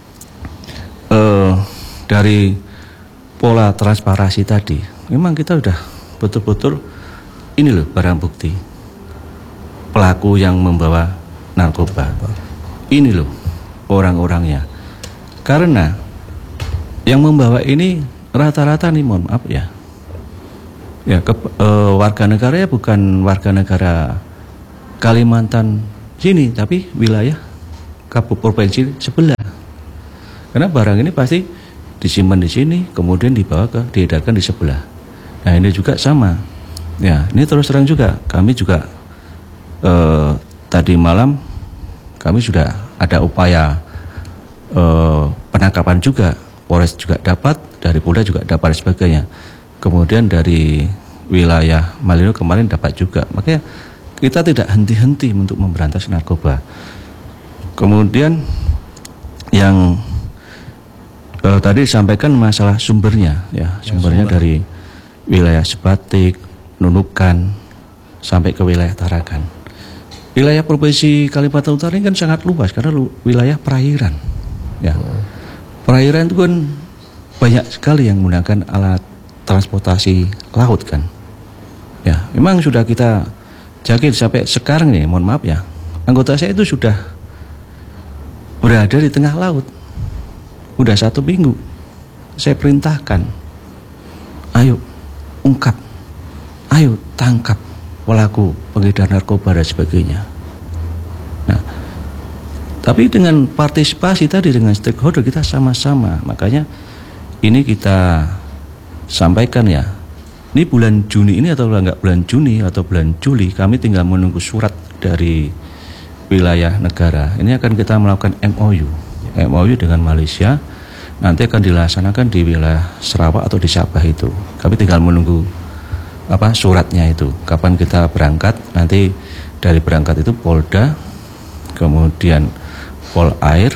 eh, dari pola transparansi tadi, memang kita udah betul-betul ini loh barang bukti pelaku yang membawa narkoba. Ini loh orang-orangnya. Karena yang membawa ini rata-rata nih mohon maaf ya. Ya, ke, e, warga negaranya bukan warga negara Kalimantan sini, tapi wilayah kabupaten provinsi sebelah. Karena barang ini pasti disimpan di sini, kemudian dibawa ke diedarkan di sebelah. Nah ini juga sama. Ya, ini terus terang juga. Kami juga e, tadi malam kami sudah ada upaya e, penangkapan juga, Polres juga dapat, dari Polda juga dapat dan sebagainya. Kemudian dari wilayah Malino kemarin dapat juga. Makanya kita tidak henti-henti untuk memberantas narkoba. Kemudian yang eh, tadi disampaikan masalah sumbernya, ya, sumbernya ya, sumber. Dari wilayah Sebatik, Nunukan, sampai ke wilayah Tarakan. Wilayah Provinsi Kalimantan Utara ini kan sangat luas karena lu, wilayah perairan. Ya. Perairan itu kan banyak sekali yang menggunakan alat transportasi laut kan. Ya, memang sudah kita jaga sampai sekarang nih, mohon maaf ya. Anggota saya itu sudah berada di tengah laut. Udah satu minggu. Saya perintahkan, ayo ungkap, ayo tangkap pelaku pengedar narkoba dan sebagainya. Nah, tapi dengan partisipasi tadi dengan stakeholder kita sama-sama, makanya ini kita sampaikan ya. Ini bulan Juni ini atau enggak bulan Juni atau bulan Juli, kami tinggal menunggu surat dari wilayah negara. Ini akan kita melakukan M O U, M O U dengan Malaysia. Nanti akan dilaksanakan di wilayah Sarawak atau di Sabah itu. Kami tinggal menunggu apa suratnya itu. Kapan kita berangkat? Nanti dari berangkat itu Polda, kemudian Polair,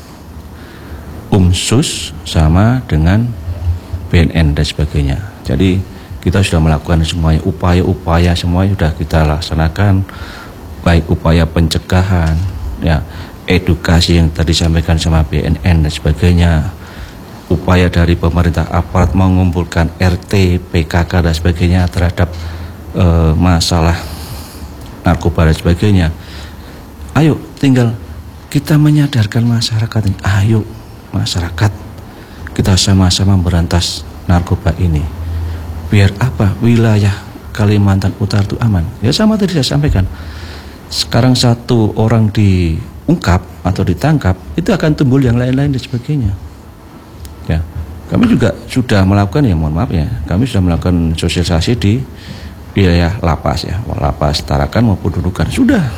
Umsus sama dengan B N N dan sebagainya. Jadi kita sudah melakukan semuanya, upaya-upaya semuanya sudah kita laksanakan, baik upaya pencegahan, ya, edukasi yang tadi disampaikan sama B N N dan sebagainya, upaya dari pemerintah aparat mengumpulkan R T, P K K dan sebagainya terhadap uh, masalah narkoba dan sebagainya. Ayo tinggal kita menyadarkan masyarakat ini. Ayo masyarakat, kita sama-sama memberantas narkoba ini. Biar apa? Wilayah Kalimantan Utara itu aman. Ya sama tadi saya sampaikan. Sekarang satu orang diungkap atau ditangkap, itu akan timbul yang lain-lain dan sebagainya. Ya, kami juga sudah melakukan, ya mohon maaf ya, kami sudah melakukan sosialisasi di wilayah lapas ya, lapas Tarakan maupun Nunukan sudah.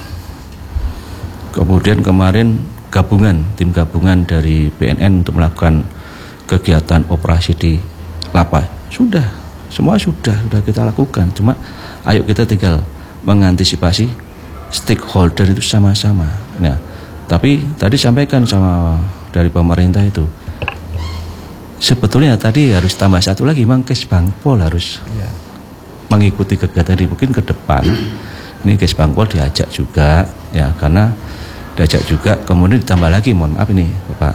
Kemudian kemarin gabungan, tim gabungan dari B N N untuk melakukan kegiatan operasi di lapas sudah, semua sudah sudah kita lakukan. Cuma ayo kita tinggal mengantisipasi stakeholder itu sama-sama. Nah, tapi tadi sampaikan sama dari pemerintah itu. Sebetulnya tadi harus tambah satu lagi, Mang Kesbangpol harus ya mengikuti kegiatan ini. Mungkin ke depan ini Kesbangpol diajak juga ya, karena diajak juga, kemudian ditambah lagi, mohon maaf ini Bapak,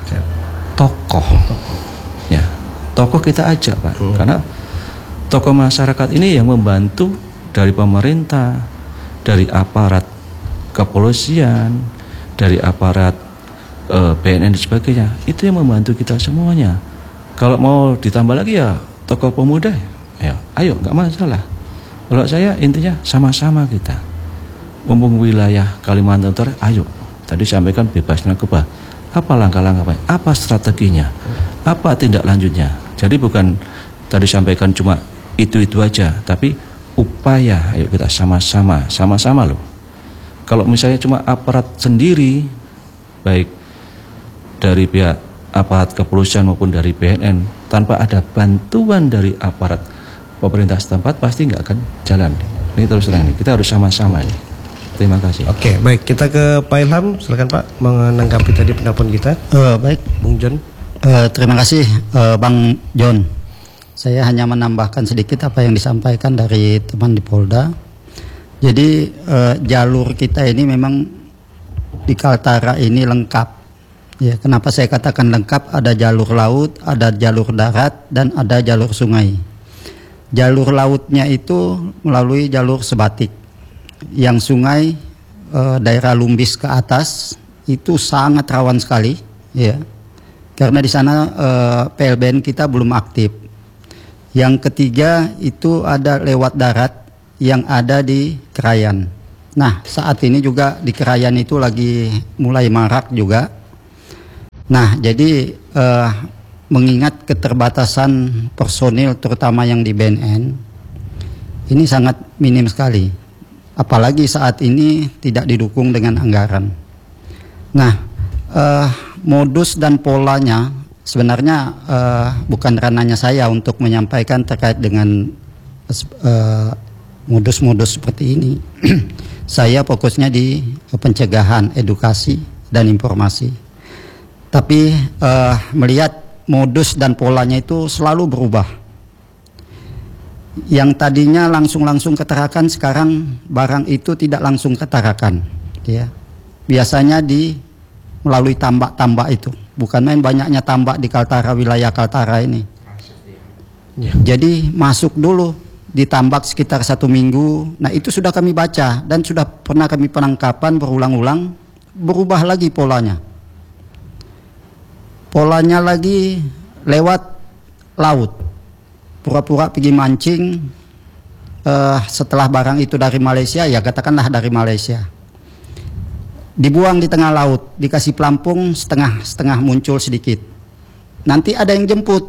tokoh ya, tokoh kita ajak Pak, hmm. karena tokoh masyarakat ini yang membantu dari pemerintah, dari aparat kepolisian, dari aparat uh, B N N dan sebagainya, itu yang membantu kita semuanya. Kalau mau ditambah lagi ya tokoh pemuda, ya ayo nggak masalah. Kalau saya intinya sama-sama kita. Mumpung wilayah Kalimantan Utara, ayo. Tadi sampaikan bebas narkoba. Apa langkah-langkah? Apa strateginya? Apa tindak lanjutnya? Jadi bukan tadi sampaikan cuma itu-itu aja, tapi upaya. Ayo kita sama-sama, sama-sama loh. Kalau misalnya cuma aparat sendiri, baik dari pihak aparat kepolisian maupun dari B N N, tanpa ada bantuan dari aparat pemerintah setempat, pasti nggak akan jalan. Ini terus terang nih, kita harus sama-sama nih. Terima kasih. Oke, baik, kita ke Pak Ilham, silakan Pak menanggapi tadi penelpon kita. Uh, baik, Bung John. Uh, terima kasih uh, Bang John. Saya hanya menambahkan sedikit apa yang disampaikan dari teman di Polda. Jadi uh, jalur kita ini memang di Kaltara ini lengkap. Ya, kenapa saya katakan lengkap? Ada jalur laut, ada jalur darat, dan ada jalur sungai. Jalur lautnya itu melalui jalur Sebatik. Yang sungai e, daerah Lumbis ke atas itu sangat rawan sekali, ya. Karena di sana e, P L B N kita belum aktif. Yang ketiga itu ada lewat darat yang ada di Krayan. Nah, saat ini juga di Krayan itu lagi mulai marak juga. Nah, jadi eh, mengingat keterbatasan personil terutama yang di B N N, ini sangat minim sekali. Apalagi saat ini tidak didukung dengan anggaran. Nah, eh, modus dan polanya sebenarnya uh, bukan ranahnya saya untuk menyampaikan terkait dengan uh, modus-modus seperti ini. Saya fokusnya di pencegahan, edukasi, dan informasi. Tapi uh, melihat modus dan polanya itu selalu berubah. Yang tadinya langsung-langsung ketarakan, sekarang barang itu tidak langsung ketarakan. Ya. Biasanya di melalui tambak-tambak itu. Bukan main banyaknya tambak di Kaltara, wilayah Kaltara ini. Ya. Jadi masuk dulu, ditambak sekitar satu minggu. Nah itu sudah kami baca dan sudah pernah kami penangkapan berulang-ulang. Berubah lagi polanya. Polanya lagi lewat laut. Pura-pura pergi mancing. Uh, setelah barang itu dari Malaysia, ya katakanlah dari Malaysia. Dibuang di tengah laut, dikasih pelampung setengah-setengah muncul sedikit. Nanti ada yang jemput.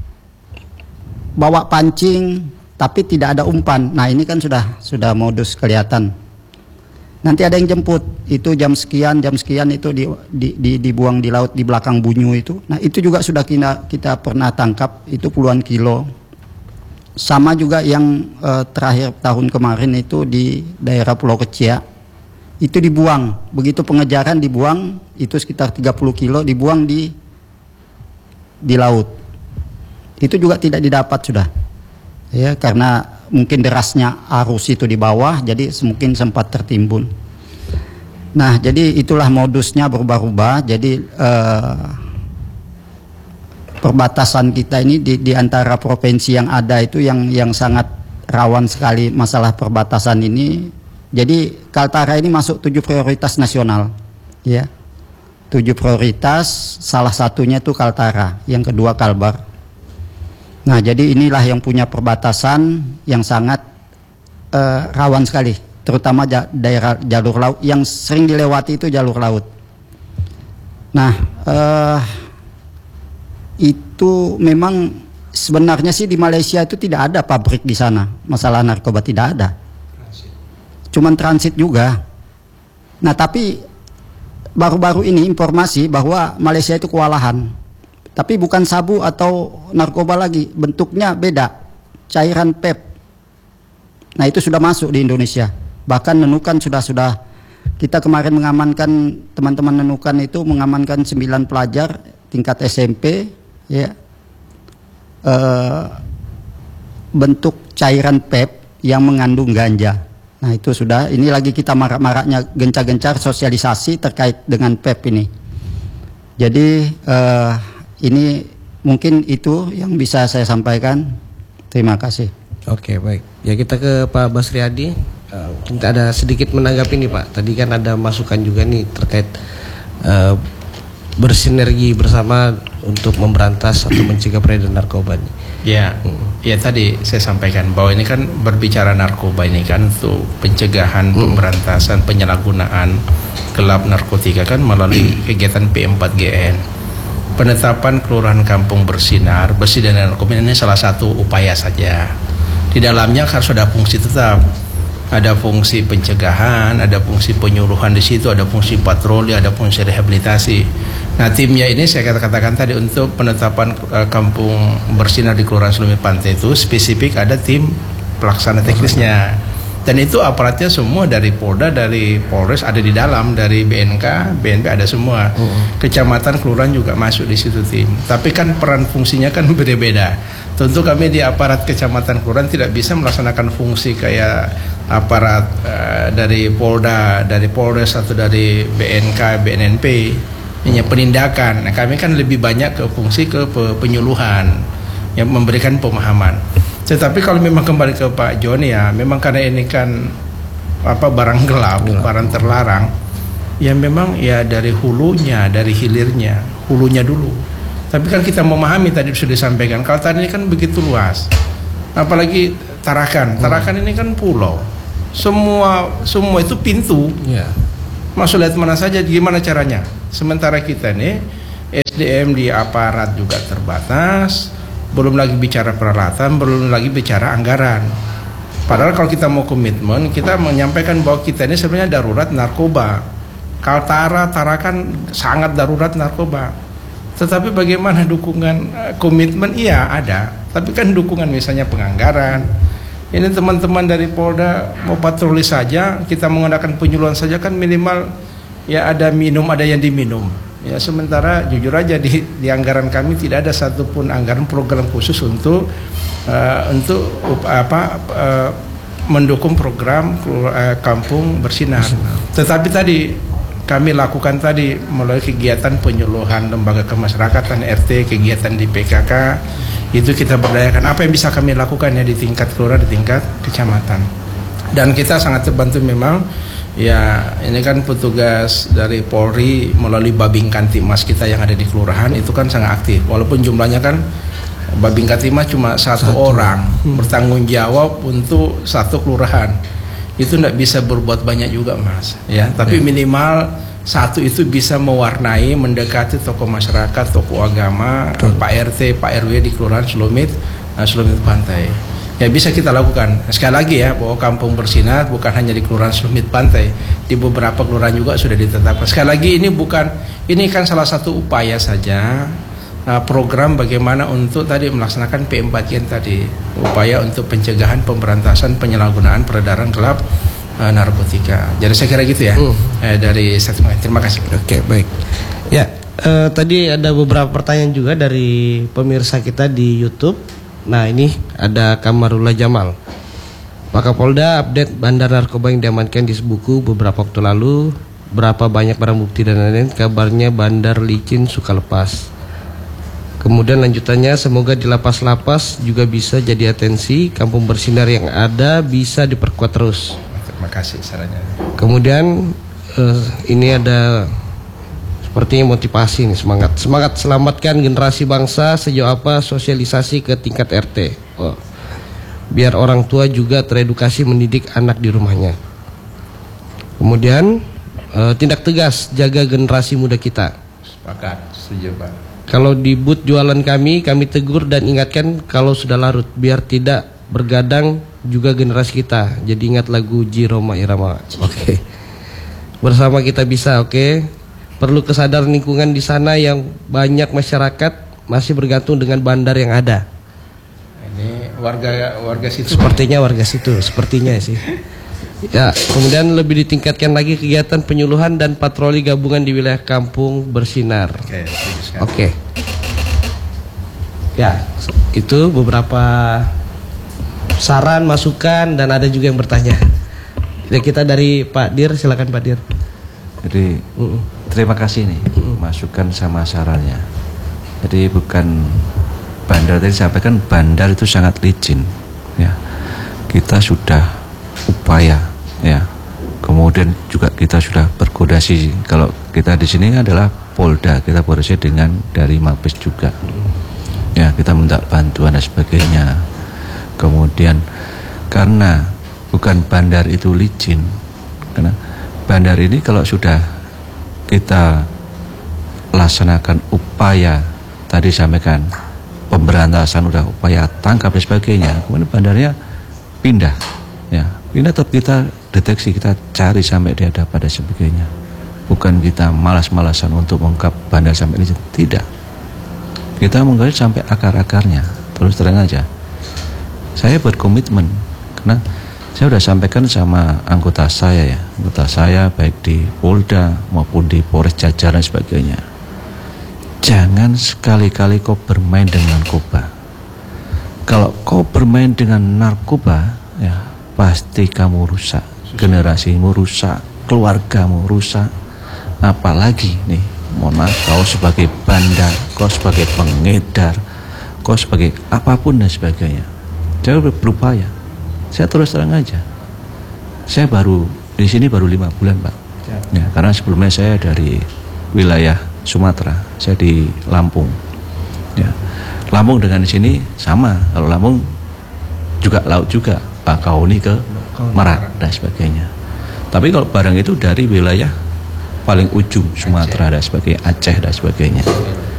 Bawa pancing, tapi tidak ada umpan. Nah ini kan sudah sudah modus kelihatan. Nanti ada yang jemput, itu jam sekian, jam sekian itu di, di, di, dibuang di laut di belakang Bunyu itu. Nah itu juga sudah kita, kita pernah tangkap, itu puluhan kilo. Sama juga yang eh, terakhir tahun kemarin itu di daerah Pulau Kecil, itu dibuang. Begitu pengejaran dibuang, itu sekitar tiga puluh kilo dibuang di di laut. Itu juga tidak didapat sudah. Ya, karena mungkin derasnya arus itu di bawah, jadi mungkin sempat tertimbun. Nah, jadi itulah modusnya berubah-ubah. Jadi eh, perbatasan kita ini di, di antara provinsi yang ada itu yang yang sangat rawan sekali masalah perbatasan ini. Jadi Kaltara ini masuk tujuh prioritas nasional, ya. Tujuh prioritas, salah satunya itu Kaltara, yang kedua Kalbar. Nah, jadi inilah yang punya perbatasan yang sangat uh, rawan sekali, terutama ja, daerah jalur laut yang sering dilewati itu jalur laut. Nah, uh, itu memang sebenarnya sih di Malaysia itu tidak ada pabrik di sana, masalah narkoba tidak ada, cuman transit juga. Nah, tapi baru-baru ini informasi bahwa Malaysia itu kewalahan. Tapi bukan sabu atau narkoba lagi, bentuknya beda, cairan pep. Nah itu sudah masuk di Indonesia. Bahkan Nunukan sudah sudah kita kemarin mengamankan, teman-teman Nunukan itu mengamankan sembilan pelajar tingkat S M P, ya, e, bentuk cairan pep yang mengandung ganja. Nah itu sudah, ini lagi kita marak-maraknya gencar-gencar sosialisasi terkait dengan pep ini. Jadi e, ini mungkin itu yang bisa saya sampaikan. Terima kasih. Oke, baik. Ya kita ke Pak Basriadi. Uh, kita ada sedikit menanggapi nih Pak. Tadi kan ada masukan juga nih terkait uh, bersinergi bersama untuk memberantas atau mencegah peredaran narkoba nih. Ya, hmm. ya tadi saya sampaikan bahwa ini kan berbicara narkoba ini kan untuk pencegahan, hmm. pemberantasan, penyalahgunaan gelap narkotika kan melalui kegiatan P empat G N. Penetapan Kelurahan Kampung Bersinar, bersih dari narkoba ini salah satu upaya saja. Di dalamnya harus ada fungsi tetap. Ada fungsi pencegahan, ada fungsi penyuluhan di situ, ada fungsi patroli, ada fungsi rehabilitasi. Nah, timnya ini saya katakan tadi untuk penetapan uh, Kampung Bersinar di Kelurahan Selumit Pantai itu spesifik ada tim pelaksana teknisnya. Dan itu aparatnya semua dari Polda, dari Polres ada di dalam, dari B N K, B N P ada semua. Uh-huh. Kecamatan, kelurahan juga masuk di situ tim. Tapi kan peran fungsinya kan berbeda. Tentu kami di aparat kecamatan, kelurahan tidak bisa melaksanakan fungsi kayak aparat uh, dari Polda, dari Polres atau dari B N K, B N N P. Ini penindakan. Nah, kami kan lebih banyak ke fungsi ke penyuluhan yang memberikan pemahaman. Tetapi kalau memang kembali ke Pak Joni ya, memang karena ini kan apa barang gelap, gelap, barang terlarang, ya memang ya dari hulunya, dari hilirnya, hulunya dulu. Tapi kan kita memahami tadi sudah disampaikan, Kaltara ini kan begitu luas, apalagi Tarakan, Tarakan hmm. ini kan pulau, semua semua itu pintu. Yeah. Masuk lihat mana saja, gimana caranya? Sementara kita nih S D M di aparat juga terbatas. Belum lagi bicara peralatan, belum lagi bicara anggaran. Padahal kalau kita mau komitmen, kita menyampaikan bahwa kita ini sebenarnya darurat narkoba. Kaltara, Tarakan sangat darurat narkoba. Tetapi bagaimana dukungan uh, komitmen? Iya ada, tapi kan dukungan misalnya penganggaran. Ini teman-teman dari Polda mau patroli saja, kita mengadakan penyuluhan saja kan minimal ya ada minum, ada yang diminum. Ya sementara jujur aja di, di anggaran kami tidak ada satupun anggaran program khusus untuk uh, untuk uh, apa uh, mendukung program uh, kampung bersinar. Tetapi tadi kami lakukan tadi melalui kegiatan penyuluhan lembaga kemasyarakatan R T, kegiatan di P K K, itu kita berdayakan apa yang bisa kami lakukan ya di tingkat kelurahan, di tingkat kecamatan. Dan kita sangat terbantu memang ya, ini kan petugas dari Polri melalui Babing Kantimas kita yang ada di kelurahan itu kan sangat aktif. Walaupun jumlahnya kan Babing Kantimas cuma satu, satu. orang hmm. bertanggung jawab untuk satu kelurahan. Itu tidak bisa berbuat banyak juga Mas ya, tapi ya. Minimal satu itu bisa mewarnai, mendekati tokoh masyarakat, tokoh agama, Betul. Pak R T, Pak R W di Kelurahan Selumit, uh, Selumit Pantai. Ya bisa kita lakukan. Sekali lagi ya, bahwa kampung bersinar bukan hanya di Kelurahan Selumit Pantai, di beberapa kelurahan juga sudah ditetapkan. Sekali lagi ini bukan, ini kan salah satu upaya saja. Uh, program bagaimana untuk tadi melaksanakan P empat K tadi, upaya untuk pencegahan, pemberantasan penyalahgunaan peredaran gelap uh, narkotika. Jadi saya kira gitu ya hmm. eh, dari statement. Terima kasih. Oke, baik. Ya, uh, tadi ada beberapa pertanyaan juga dari pemirsa kita di YouTube. Nah ini ada Kamarullah Jamal. Pak Kapolda update bandar narkoba yang diamankan di Sebuku beberapa waktu lalu. Berapa banyak barang bukti dan lain-lain. Kabarnya bandar licin suka lepas. Kemudian lanjutannya, semoga di lapas-lapas juga bisa jadi atensi, kampung bersinar yang ada bisa diperkuat terus. Terima kasih sarannya. Kemudian uh, ini ada sepertinya motivasi nih, semangat. Semangat selamatkan generasi bangsa, sejauh apa sosialisasi ke tingkat R T. Oh. Biar orang tua juga teredukasi mendidik anak di rumahnya. Kemudian uh, tindak tegas, jaga generasi muda kita. Sepakat, setuju Pak. Kalau di booth jualan kami, kami tegur dan ingatkan kalau sudah larut, biar tidak bergadang juga generasi kita. Jadi ingat lagu Ji Roma Irama. Oke. Okay. Bersama kita bisa, oke. Okay. Perlu kesadaran lingkungan di sana yang banyak masyarakat masih bergantung dengan bandar yang ada. Ini warga warga situ. Sepertinya warga situ, sepertinya sih. Ya, kemudian lebih ditingkatkan lagi kegiatan penyuluhan dan patroli gabungan di wilayah kampung bersinar. Oke. Okay, okay. Ya, itu beberapa saran, masukan, dan ada juga yang bertanya. Ya, kita dari Pak Dir, silakan Pak Dir. Jadi uh -uh. terima kasih nih uh -uh. masukan sama sarannya. Jadi bukan bandar, tadi sampaikan bandar itu sangat licin. Ya, kita sudah upaya. Ya, kemudian juga kita sudah berkoordinasi. Kalau kita di sini adalah Polda, kita koordinasi dengan dari Mabes juga. Ya, kita minta bantuan dan sebagainya. Kemudian karena bukan bandar itu licin, karena bandar ini kalau sudah kita laksanakan upaya tadi sampaikan pemberantasan, udah upaya tangkap dan sebagainya, kemudian bandarnya pindah. Ya, pindah tetap kita deteksi, kita cari sampai dia ada pada sebagainya. Bukan kita malas-malasan untuk mengungkap bandar sampai ini, tidak. Kita menggali sampai akar-akarnya. Terus terang aja, saya berkomitmen karena saya sudah sampaikan sama anggota saya ya, anggota saya baik di Polda maupun di Polres jajaran dan sebagainya. Jangan sekali-kali kau bermain dengan narkoba. Kalau kau bermain dengan narkoba, ya pasti kamu rusak. Generasimu rusak, keluargamu rusak. Apalagi nih, mohon maaf, kau sebagai bandar, kau sebagai pengedar, kau sebagai apapun dan sebagainya. Saya berupaya. Saya terus terang aja, saya baru di sini baru lima bulan Pak. Ya, karena sebelumnya saya dari wilayah Sumatera, saya di Lampung. Ya, Lampung dengan di sini sama. Kalau Lampung juga laut juga, Bakauni ke Merak dan sebagainya. Tapi kalau barang itu dari wilayah paling ujung Sumatera dan sebagainya, Aceh dan sebagainya.